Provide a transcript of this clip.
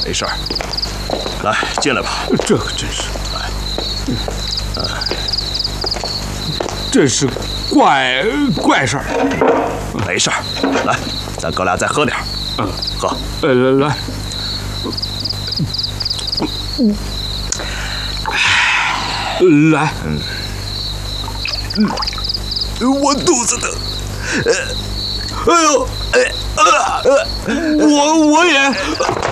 没事儿。来，进来吧。 这可真是，这是怪事儿。 没事儿，来，咱哥俩再喝点儿。喝。 来。来。 我肚子疼。 哎呦，我也。